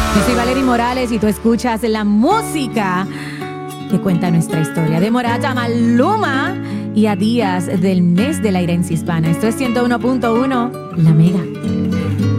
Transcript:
Yo soy Valerie Morales y tú escuchas la música que cuenta nuestra historia. De Morat a Maluma y a días del mes de la herencia hispana. Esto es 101.1 La Mega.